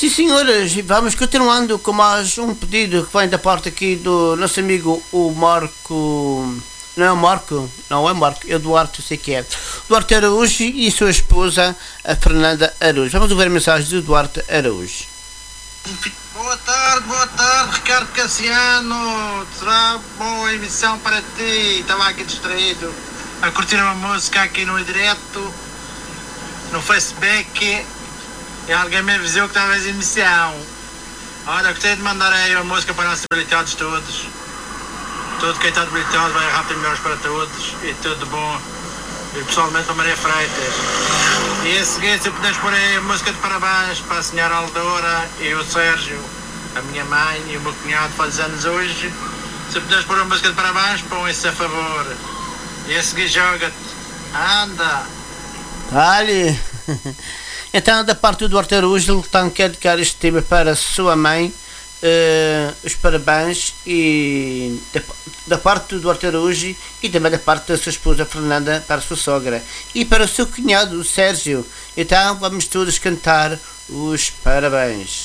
Sim, senhoras, e vamos continuando com mais um pedido que vem da parte aqui do nosso amigo o Marco. Não é o Marco? Não é Marco, é o Duarte, eu sei que é. Duarte Araújo e sua esposa, a Fernanda Araújo. Vamos ouvir a mensagem do Duarte Araújo. Boa tarde, Ricardo Cassiano. Será boa emissão para ti. Estava aqui distraído a curtir uma música aqui no direto, no Facebook. E alguém me avisou que estava em emissão. Olha, gostei de mandar aí uma música para nossos habilitados todos. Todo quem está habilitado vai rápido melhores para todos. E tudo bom. E pessoalmente para Maria Freitas. E a seguir, se puderes pôr aí a música de parabéns para a senhora Aldora e o Sérgio, a minha mãe e o meu cunhado faz anos hoje. Se puderes pôr a música de parabéns, põe isso a favor. E a seguir joga-te. Anda! Dale! Então, da parte do Duarte Araújo, ele então quer dedicar este tema para a sua mãe, os parabéns, e da parte do Duarte Araújo e também da parte da sua esposa Fernanda para a sua sogra e para o seu cunhado, o Sérgio. Então, vamos todos cantar os parabéns.